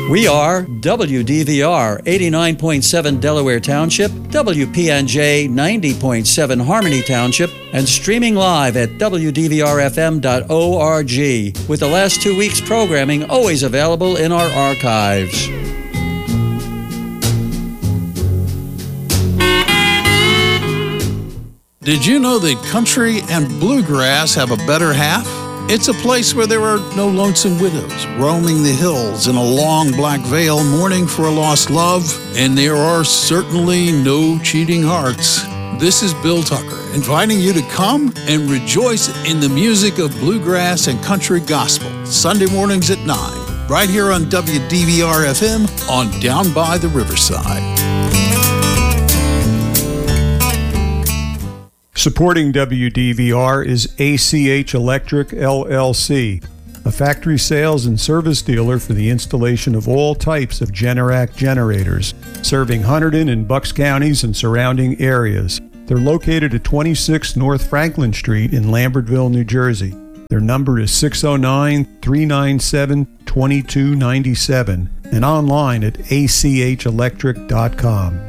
We are WDVR 89.7 Delaware Township, WPNJ 90.7 Harmony Township, and streaming live at WDVRFM.org, with the last 2 weeks' programming always available in our archives. Did you know that country and bluegrass have a better half? It's a place where there are no lonesome widows roaming the hills in a long black veil mourning for a lost love, and there are certainly no cheating hearts. This is Bill Tucker inviting you to come and rejoice in the music of bluegrass and country gospel Sunday mornings at 9, right here on WDVR-FM on Down by the Riverside. Supporting WDVR is ACH Electric, LLC, a factory sales and service dealer for the installation of all types of Generac generators, serving Hunterdon and Bucks counties and surrounding areas. They're located at 26 North Franklin Street in Lambertville, New Jersey. Their number is 609-397-2297 and online at achelectric.com.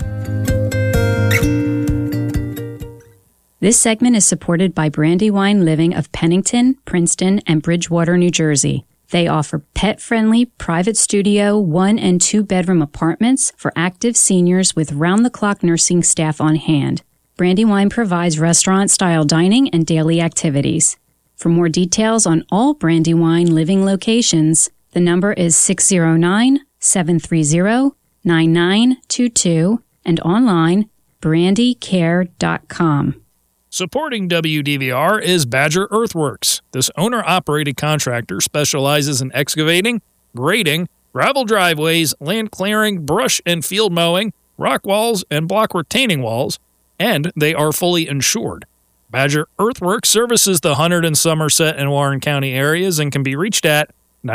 This segment is supported by Brandywine Living of Pennington, Princeton, and Bridgewater, New Jersey. They offer pet-friendly private studio 1- and 2-bedroom apartments for active seniors with round-the-clock nursing staff on hand. Brandywine provides restaurant-style dining and daily activities. For more details on all Brandywine Living locations, the number is 609-730-9922 and online brandycare.com. Supporting WDVR is Badger Earthworks. This owner-operated contractor specializes in excavating, grading, gravel driveways, land clearing, brush and field mowing, rock walls, and block retaining walls, and they are fully insured. Badger Earthworks services the Hunterdon, Somerset, and Warren County areas and can be reached at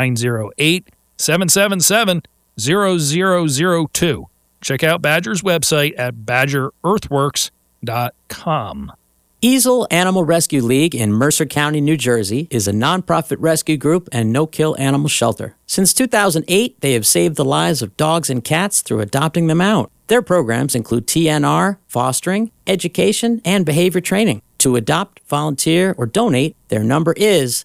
908-777-0002. Check out Badger's website at badgerearthworks.com. Easel Animal Rescue League in Mercer County, New Jersey is a nonprofit rescue group and no-kill animal shelter. Since 2008, they have saved the lives of dogs and cats through adopting them out. Their programs include TNR, fostering, education, and behavior training. To adopt, volunteer, or donate, their number is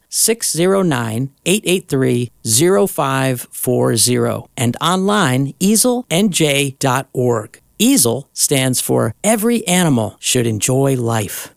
609-883-0540 and online easelnj.org. Easel stands for Every Animal Should Enjoy Life.